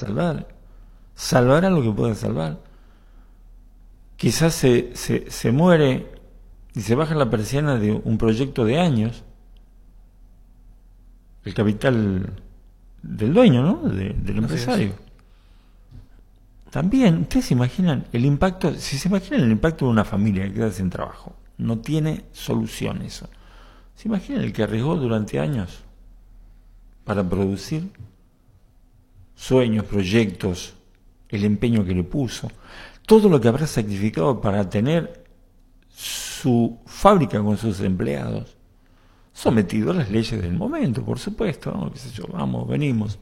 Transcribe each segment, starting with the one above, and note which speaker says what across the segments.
Speaker 1: salvar. Salvará lo que pueda salvar. Quizás se muere y se baja la persiana de un proyecto de años. El capital del dueño, ¿no? Del empresario. También, ustedes se imaginan el impacto, si se imaginan el impacto de una familia que queda sin trabajo, no tiene solución eso. ¿Se imaginan el que arriesgó durante años para producir sueños, proyectos, el empeño que le puso, todo lo que habrá sacrificado para tener su fábrica con sus empleados, sometido a las leyes del momento, por supuesto, ¿no? ¿Qué sé yo? Vamos, venimos.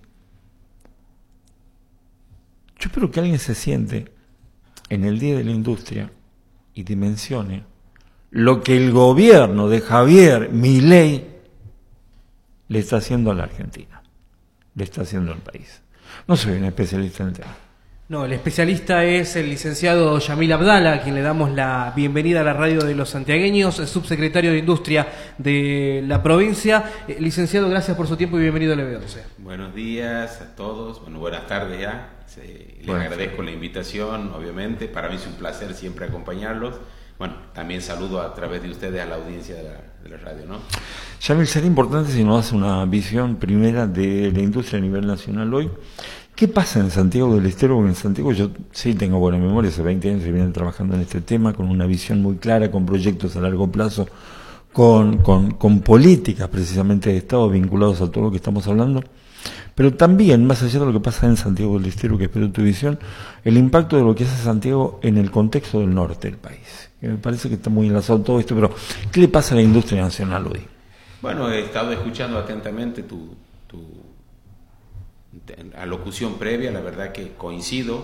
Speaker 1: Yo espero que alguien se siente en el Día de la Industria y dimensione lo que el gobierno de Javier Milei le está haciendo a la Argentina, le está haciendo al país. No soy un especialista en el tema.
Speaker 2: No, el especialista es el licenciado Yamil Abdala, a quien le damos la bienvenida a la radio de los santiagueños, subsecretario de Industria de la provincia. Licenciado, gracias por su tiempo y bienvenido al EB11.
Speaker 3: Buenos días a todos, buenas tardes ya. Les agradezco la invitación, obviamente. Para mí es un placer siempre acompañarlos. Bueno, también saludo a través de ustedes a la audiencia de la radio, ¿no?
Speaker 1: Yamil, sería importante si nos hace una visión primera de la industria a nivel nacional hoy. ¿Qué pasa en Santiago del Estero? Porque en Santiago yo sí tengo buena memoria, hace 20 años que vienen trabajando en este tema, con una visión muy clara, con proyectos a largo plazo, con políticas precisamente de Estado vinculados a todo lo que estamos hablando. Pero también, más allá de lo que pasa en Santiago del Estero, que espero tu visión, el impacto de lo que hace Santiago en el contexto del norte del país. Que me parece que está muy enlazado todo esto, pero ¿qué le pasa a la industria nacional hoy?
Speaker 3: Bueno, he estado escuchando atentamente tu alocución previa, la verdad que coincido.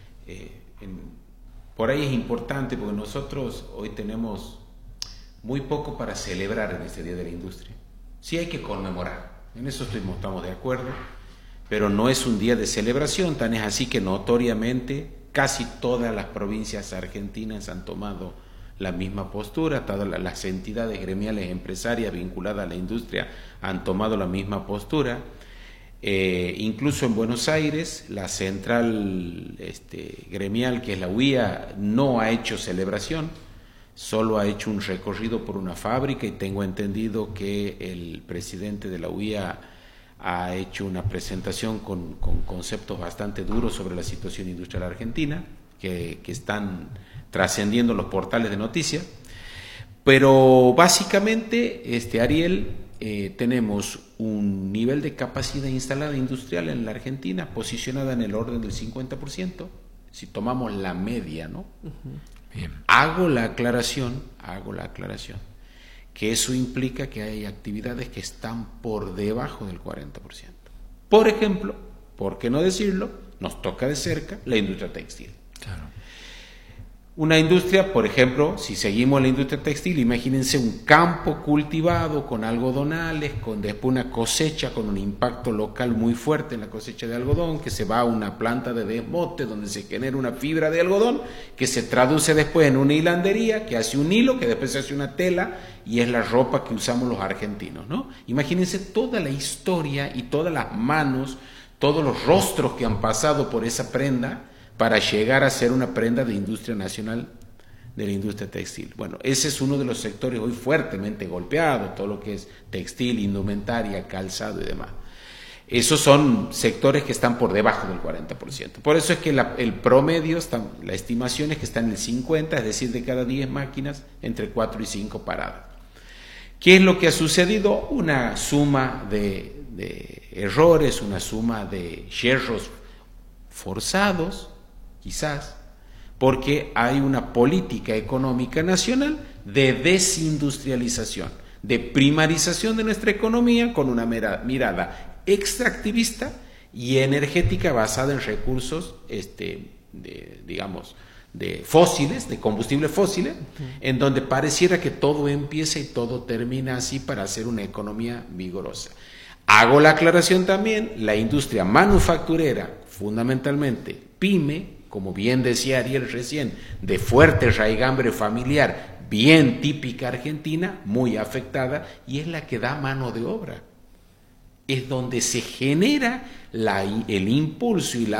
Speaker 3: Por ahí es importante porque nosotros hoy tenemos muy poco para celebrar en este Día de la Industria. Sí hay que conmemorar, en eso estamos de acuerdo, pero no es un día de celebración, tan es así que notoriamente casi todas las provincias argentinas han tomado la misma postura, todas las entidades gremiales empresarias vinculadas a la industria han tomado la misma postura. Incluso en Buenos Aires, la central gremial, que es la UIA, no ha hecho celebración, solo ha hecho un recorrido por una fábrica y tengo entendido que el presidente de la UIA ha hecho una presentación con conceptos bastante duros sobre la situación industrial argentina, que están trascendiendo los portales de noticias. Pero básicamente, Ariel, tenemos un nivel de capacidad instalada industrial en la Argentina posicionada en el orden del 50%, si tomamos la media, ¿no? Bien. Hago la aclaración, que eso implica que hay actividades que están por debajo del 40%. Por ejemplo, ¿por qué no decirlo? Nos toca de cerca la industria textil. Claro. Una industria, por ejemplo, si seguimos la industria textil, imagínense un campo cultivado con algodonales, con después una cosecha con un impacto local muy fuerte en la cosecha de algodón, que se va a una planta de desmote donde se genera una fibra de algodón, que se traduce después en una hilandería, que hace un hilo, que después se hace una tela, y es la ropa que usamos los argentinos, ¿no? Imagínense toda la historia y todas las manos, todos los rostros que han pasado por esa prenda, para llegar a ser una prenda de industria nacional de la industria textil. Bueno, ese es uno de los sectores hoy fuertemente golpeados, todo lo que es textil, indumentaria, calzado y demás. Esos son sectores que están por debajo del 40%. Por eso es que el promedio, la estimación es que está en el 50%, es decir, de cada 10 máquinas, entre 4 y 5 paradas. ¿Qué es lo que ha sucedido? Una suma de errores, una suma de hierros forzados, quizás, porque hay una política económica nacional de desindustrialización, de primarización de nuestra economía con una mirada extractivista y energética basada en recursos, de fósiles, de combustibles fósiles, en donde pareciera que todo empieza y todo termina así para hacer una economía vigorosa. Hago la aclaración también, la industria manufacturera, fundamentalmente pyme, como bien decía Ariel recién, de fuerte raigambre familiar, bien típica argentina, muy afectada, y es la que da mano de obra. Es donde se genera el impulso y la